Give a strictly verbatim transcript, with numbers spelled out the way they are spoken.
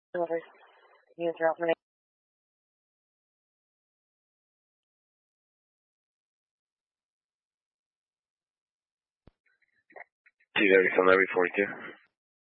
Orders. User opening. T W from every forty-two.